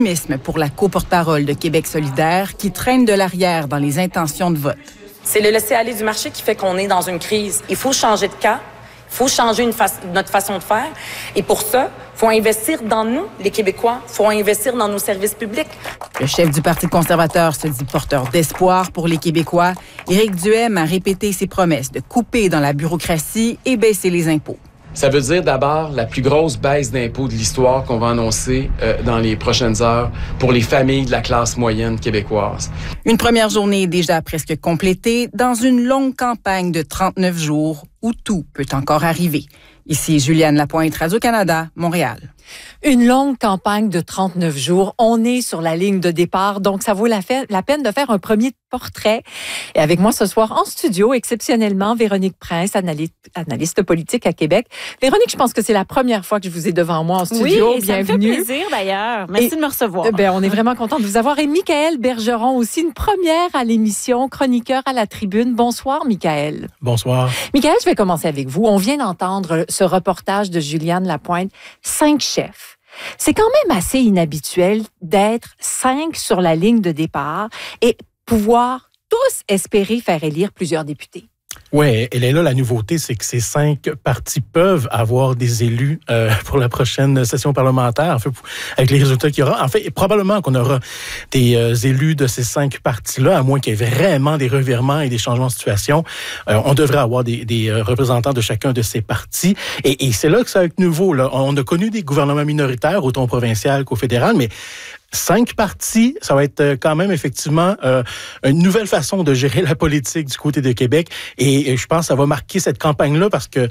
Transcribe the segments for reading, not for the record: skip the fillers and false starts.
Pour la co-porte-parole de Québec solidaire qui traîne de l'arrière dans les intentions de vote. C'est le laisser-aller du marché qui fait qu'on est dans une crise. Il faut changer de cap, il faut changer notre façon de faire. Et pour ça, il faut investir dans nous, les Québécois. Il faut investir dans nos services publics. Le chef du Parti conservateur se dit porteur d'espoir pour les Québécois. Éric Duhaime a répété ses promesses de couper dans la bureaucratie et baisser les impôts. Ça veut dire d'abord la plus grosse baisse d'impôts de l'histoire qu'on va annoncer dans les prochaines heures pour les familles de la classe moyenne québécoise. Une première journée déjà presque complétée dans une longue campagne de 39 jours où tout peut encore arriver. Ici Juliane Lapointe, Radio-Canada, Montréal. Une longue campagne de 39 jours. On est sur la ligne de départ, donc ça vaut la peine de faire un premier portrait. Et avec moi ce soir en studio, exceptionnellement, Véronique Prince, analyste politique à Québec. Véronique, je pense que c'est la première fois que je vous ai devant moi en studio. Oui, bienvenue. Ça me fait plaisir d'ailleurs. Merci de me recevoir. On est vraiment content de vous avoir. Et Michaël Bergeron aussi, une première à l'émission, chroniqueur à la Tribune. Bonsoir, Michaël. Bonsoir. Michaël, je vais commencer avec vous. On vient d'entendre ce reportage de Juliane Lapointe. 5 chefs. C'est quand même assez inhabituel d'être 5 sur la ligne de départ et pouvoir tous espérer faire élire plusieurs députés. Oui, elle est là, la nouveauté, c'est que ces 5 partis peuvent avoir des élus pour la prochaine session parlementaire, en fait, avec les résultats qu'il y aura. En fait, probablement qu'on aura des élus de ces 5 partis-là, à moins qu'il y ait vraiment des revirements et des changements de situation. On devrait avoir des représentants de chacun de ces partis. Et c'est là que ça va être nouveau. Là. On a connu des gouvernements minoritaires, autant provincial qu'au fédéral, mais 5 partis, ça va être quand même effectivement une nouvelle façon de gérer la politique du côté de Québec. Et je pense que ça va marquer cette campagne-là parce que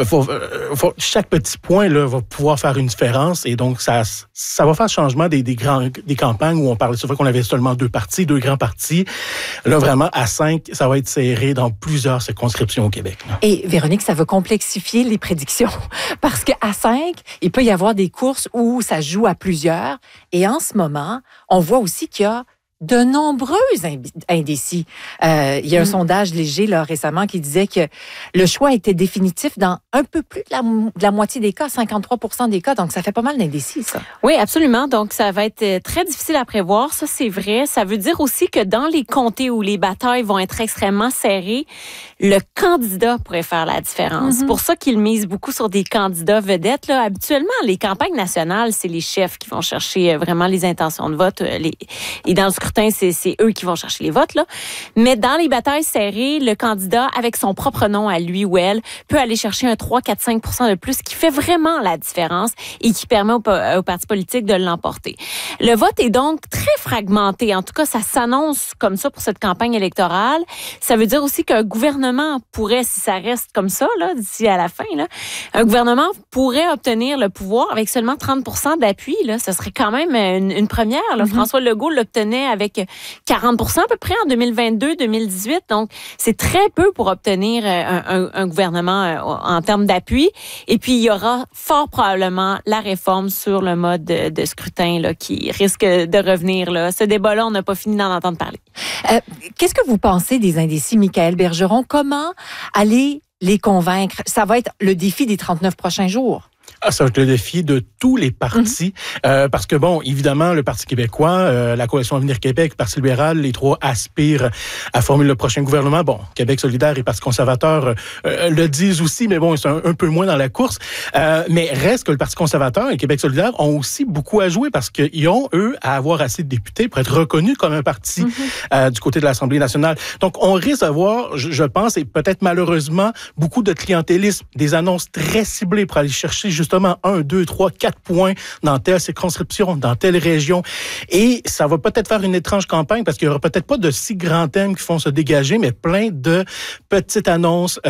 chaque petit point là, va pouvoir faire une différence. Et donc, ça va faire le changement des campagnes où on parlait souvent qu'on avait seulement 2 partis, 2 grands partis. Là, vraiment, à 5, ça va être serré dans plusieurs circonscriptions au Québec. Là. Et Véronique, ça va complexifier les prédictions parce qu'à 5, il peut y avoir des courses où ça joue à plusieurs. Et en ce moment, on voit aussi qu'il y a de nombreux indécis. Il y a un sondage léger là, récemment qui disait que le choix était définitif dans un peu plus de la moitié des cas, 53% des cas. Donc, ça fait pas mal d'indécis, ça. Oui, absolument. Donc, ça va être très difficile à prévoir. Ça, c'est vrai. Ça veut dire aussi que dans les comtés où les batailles vont être extrêmement serrées, le candidat pourrait faire la différence. C'est pour ça qu'ils misent beaucoup sur des candidats vedettes. Là. Habituellement, les campagnes nationales, c'est les chefs qui vont chercher vraiment les intentions de vote. Et dans le scrutin, c'est eux qui vont chercher les votes. Là. Mais dans les batailles serrées, le candidat, avec son propre nom à lui ou elle, peut aller chercher un 3, 4, 5% de plus, qui fait vraiment la différence et qui permet aux partis politiques de l'emporter. Le vote est donc très fragmenté. En tout cas, ça s'annonce comme ça pour cette campagne électorale. Ça veut dire aussi qu'un gouvernement pourrait, si ça reste comme ça, là, d'ici à la fin, là, un gouvernement pourrait obtenir le pouvoir avec seulement 30% d'appui. Là. Ce serait quand même une première. Là. François Legault l'obtenait avec 40% à peu près en 2022-2018. Donc, c'est très peu pour obtenir un gouvernement en termes d'appui. Et puis, il y aura fort probablement la réforme sur le mode de scrutin là, qui risque de revenir. Là. Ce débat-là, on n'a pas fini d'en entendre parler. Qu'est-ce que vous pensez des indécis, Michaël Bergeron? Comment aller les convaincre? Ça va être le défi des 39 prochains jours. Ça va être le défi de tous les partis. Parce que, bon, évidemment, le Parti québécois, la Coalition Avenir Québec, le Parti libéral, les 3 aspirent à former le prochain gouvernement. Bon, Québec solidaire et Parti conservateur le disent aussi, mais bon, ils sont un peu moins dans la course. Mais reste que le Parti conservateur et Québec solidaire ont aussi beaucoup à jouer parce qu'ils ont, eux, à avoir assez de députés pour être reconnus comme un parti du côté de l'Assemblée nationale. Donc, on risque d'avoir, je pense, et peut-être malheureusement, beaucoup de clientélisme, des annonces très ciblées pour aller chercher justement 1, 2, 3, 4 points dans telle circonscription, dans telle région. Et ça va peut-être faire une étrange campagne parce qu'il n'y aura peut-être pas de si grands thèmes qui vont se dégager, mais plein de petites annonces,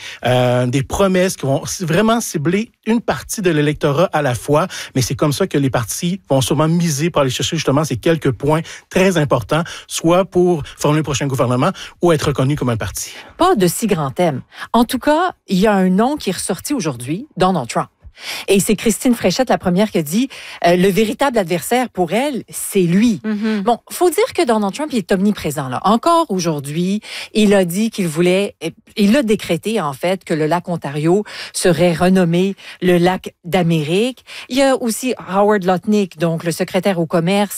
des promesses qui vont vraiment cibler une partie de l'électorat à la fois. Mais c'est comme ça que les partis vont sûrement miser pour aller chercher justement ces quelques points très importants, soit pour former le prochain gouvernement ou être reconnu comme un parti. Pas de si grands thèmes. En tout cas, il y a un nom qui est ressorti aujourd'hui, Donald Trump. Et c'est Christine Fréchette, la première, qui a dit le véritable adversaire pour elle, c'est lui. Bon, faut dire que Donald Trump il est omniprésent. Là. Encore aujourd'hui, il a dit il a décrété en fait que le lac Ontario serait renommé le lac d'Amérique. Il y a aussi Howard Lutnick, donc le secrétaire au commerce,